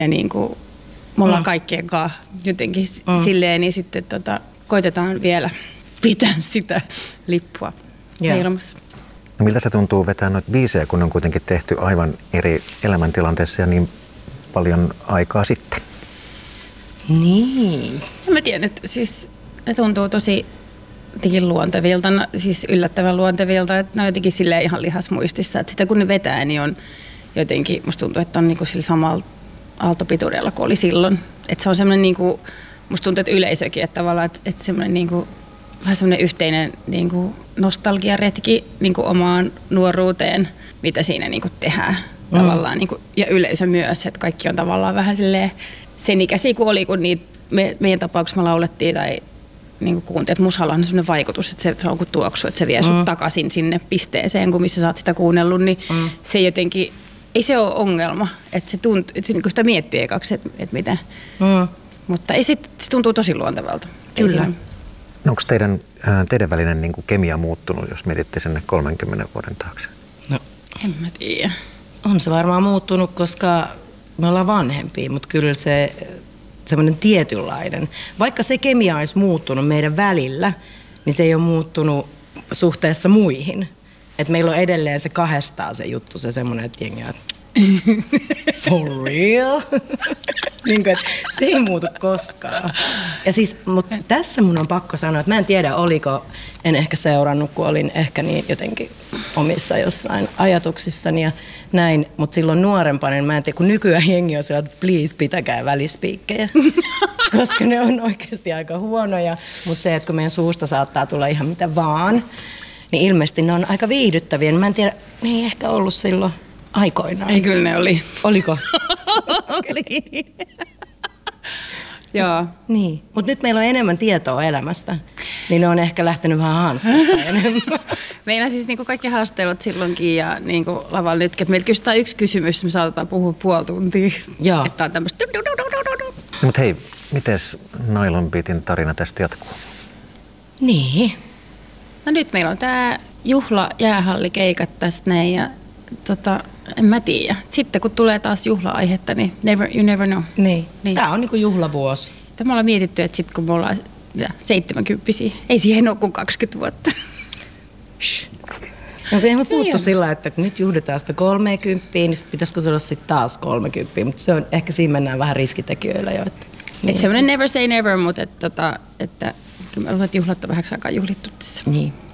ja niin kuin me ollaan kaikkien kanssa jotenkin silleen, niin sitten koitetaan vielä pitää sitä lippua ilmassa. No miltä se tuntuu vetää noita biisejä, kun on kuitenkin tehty aivan eri elämäntilanteessa ja niin paljon aikaa sitten? Niin. Mä tiedän, että siis ne tuntuu tosi jotenkin luontevilta, siis yllättävän luontevilta, että ne on jotenkin silleen ihan lihasmuistissa, että sitä kun ne vetää, niin on jotenkin, musta tuntuu, että on niinku sillä samalla aaltopituudella kuin oli silloin. Että se on semmoinen, niinku, musta tuntuu, että yleisökin, että tavallaan, että semmoinen niinku, vähän semmoinen yhteinen niinku nostalgiaretki niinku omaan nuoruuteen, mitä siinä niinku tehdään tavallaan, niinku, ja yleisö myös, että kaikki on tavallaan vähän silleen sen ikäisiä kuin oli, kun meidän tapauksessa me laulettiin tai niin kuuntelet, että musalla on sellainen vaikutus, että se on kuin tuoksu, että se vie sut takaisin sinne pisteeseen, kun missä sä oot sitä kuunnellut, niin se jotenkin, ei se ole ongelma, että se tuntuu, että niin sitä miettii ekaksi, että miten. Mutta ei se tuntuu tosi luontevalta. Kyllä. No, onko teidän välinen niin kuin kemia muuttunut, jos mietitte sinne 30 vuoden taakse? No, en mä tiedä. On se varmaan muuttunut, koska me ollaan vanhempia, mutta kyllä se semmoinen tietynlainen. Vaikka se kemia olisi muuttunut meidän välillä, niin se ei ole muuttunut suhteessa muihin. Et meillä on edelleen se kahdestaan se juttu, se semmoinen, että jengi on, for real? Niin kuin, että se ei muutu koskaan. Ja siis, mutta tässä mun on pakko sanoa, että mä en tiedä, en ehkä seurannut, kun olin ehkä niin jotenkin omissa jossain ajatuksissani ja näin, mutta silloin nuorempana, niin mä en tiedä, kun nykyään jengi on sellainen, että please, pitäkää välispiikkejä, koska ne on oikeasti aika huonoja, mutta se, että kun meidän suusta saattaa tulla ihan mitä vaan, niin ilmeisesti ne on aika viihdyttäviä, niin mä en tiedä, ne ei ehkä ollut silloin aikoinaan. Ei, kyllä ne oli. Oliko? Oli. Joo. Niin, mutta nyt meillä on enemmän tietoa elämästä, niin ne on ehkä lähtenyt vähän hanskasta enemmän. Meillä siis niinku kaikki haastelut silloinkin ja niinku lavalla nytkin, että meiltä kysytään yksi kysymys, me saatetaan puhua puoli tuntia. Joo. Että on tämmöistä. No, mutta hei, mites Nylon Beatin tarina tästä jatkuu? Niin. No nyt meillä on tää juhla-jäähallikeikat tästä näin ja en mä tiedä. Sitten kun tulee taas juhla-aihetta, niin you never know. Niin. Tää on niinku juhlavuosi. Sitten me ollaan mietitty, että sitten kun me ollaan 70-kympisiä, ei siihen ole kuin 20 vuotta. No eihän me puhuttu sillä, että nyt juhlitaan sitä 30, niin sitten pitäisikö se olla sitten taas 30, mutta se on, ehkä siinä mennään vähän riskitekijöillä jo. Että, niin. Että semmoinen never say never, mutta että kyllä me ollaan juhlat on vähäksi aikaa juhlittu tässä. Niin.